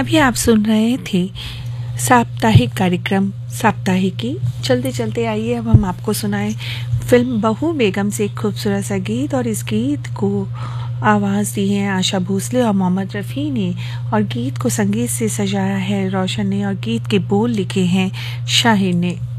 अभी आप सुन रहे थे साप्ताहिक कार्यक्रम साप्ताहिकी। चलते चलते आइए अब हम आपको सुनाएं फिल्म बहू बेगम से एक खूबसूरत सा गीत। और इस गीत को आवाज़ दी है आशा भोसले और मोहम्मद रफ़ी ने, और गीत को संगीत से सजाया है रोशन ने, और गीत के बोल लिखे हैं शाहिर ने।